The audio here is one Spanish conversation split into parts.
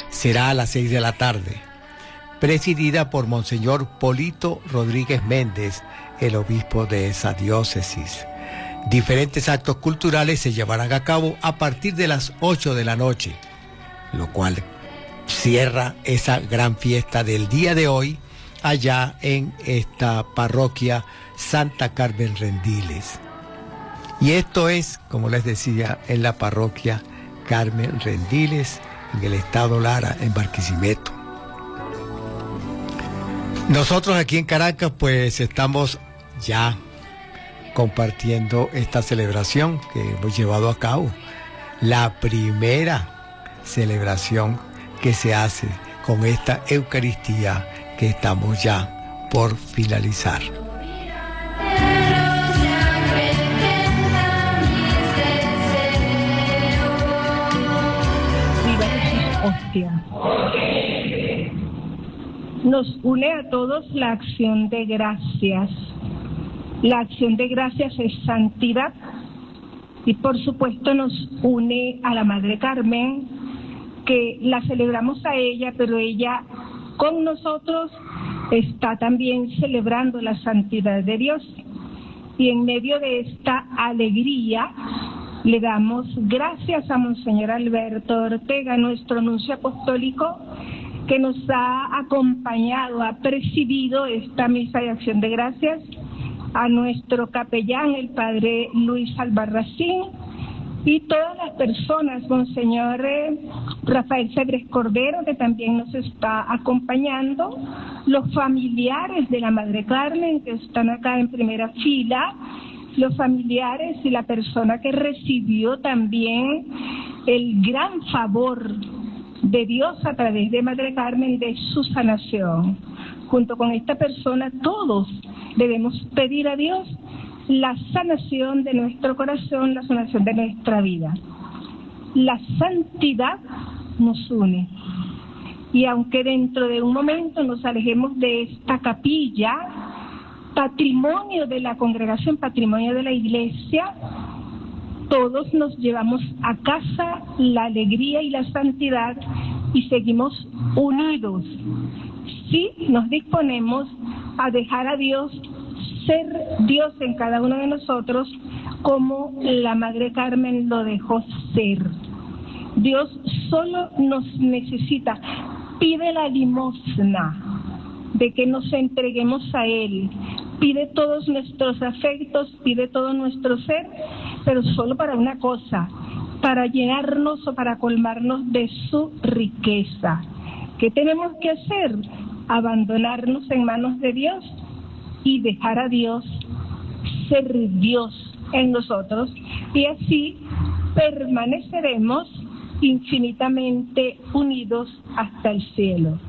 será a las 6 de la tarde, presidida por Monseñor Polito Rodríguez Méndez, el obispo de esa diócesis. Diferentes actos culturales se llevarán a cabo a partir de las 8 de la noche, lo cual cierra esa gran fiesta del día de hoy allá en esta parroquia Santa Carmen Rendiles. Y esto es, como les decía, en la parroquia Carmen Rendiles, en el estado Lara, en Barquisimeto. Nosotros aquí en Caracas pues estamos ya compartiendo esta celebración que hemos llevado a cabo, la primera celebración que se hace con esta Eucaristía que estamos ya por finalizar. Hostia. Nos une a todos la acción de gracias. La acción de gracias es santidad y por supuesto nos une a la Madre Carmen, que la celebramos a ella, pero ella con nosotros está también celebrando la santidad de Dios. Y en medio de esta alegría le damos gracias a Monseñor Alberto Ortega, nuestro nuncio apostólico, que nos ha acompañado, ha presidido esta misa de acción de gracias, a nuestro capellán, el padre Luis Albarracín, y todas las personas, Monseñor Rafael Febres Cordero, que también nos está acompañando, los familiares de la Madre Carmen, que están acá en primera fila, los familiares y la persona que recibió también el gran favor de Dios a través de Madre Carmen, de su sanación. Junto con esta persona, todos debemos pedir a Dios la sanación de nuestro corazón, la sanación de nuestra vida. La santidad nos une. Y aunque dentro de un momento nos alejemos de esta capilla, patrimonio de la congregación, patrimonio de la iglesia, todos nos llevamos a casa la alegría y la santidad y seguimos unidos. Sí, nos disponemos a dejar a Dios ser Dios en cada uno de nosotros, como la Madre Carmen lo dejó ser. Dios solo nos necesita, pide la limosna de que nos entreguemos a Él, pide todos nuestros afectos, pide todo nuestro ser, pero solo para una cosa, para llenarnos o para colmarnos de su riqueza. ¿Qué tenemos que hacer? Abandonarnos en manos de Dios y dejar a Dios ser Dios en nosotros, y así permaneceremos infinitamente unidos hasta el cielo.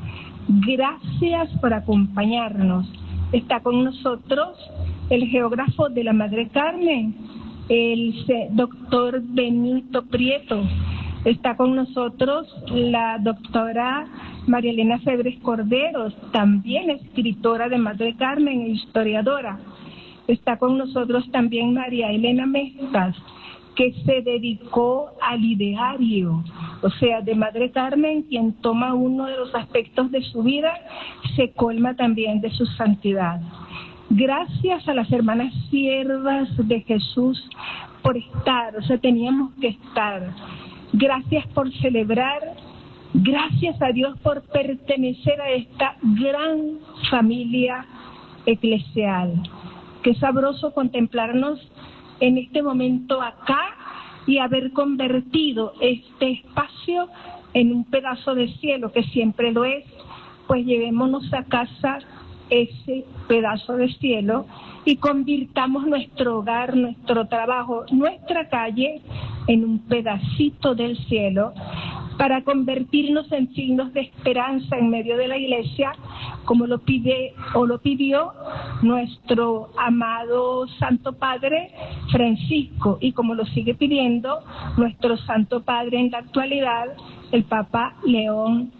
Gracias por acompañarnos. Está con nosotros el geógrafo de la Madre Carmen, el doctor Benito Prieto. Está con nosotros la doctora María Elena Febres Cordero, también escritora de Madre Carmen e historiadora. Está con nosotros también María Elena Mestas, que se dedicó al ideario, o sea, de Madre Carmen, quien toma uno de los aspectos de su vida, se colma también de su santidad. Gracias a las hermanas siervas de Jesús por estar, o sea, teníamos que estar. Gracias por celebrar, gracias a Dios por pertenecer a esta gran familia eclesial. Qué sabroso contemplarnos en este momento acá y haber convertido este espacio en un pedazo de cielo, que siempre lo es, pues llevémonos a casa ese pedazo de cielo y convirtamos nuestro hogar, nuestro trabajo, nuestra calle en un pedacito del cielo, para convertirnos en signos de esperanza en medio de la iglesia, como lo pide o lo pidió nuestro amado Santo Padre Francisco, y como lo sigue pidiendo nuestro Santo Padre en la actualidad, el Papa León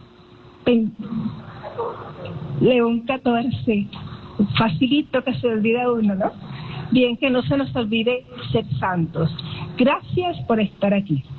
XIV. Facilito que se olvida uno, ¿no? Bien, que no se nos olvide ser santos. Gracias por estar aquí.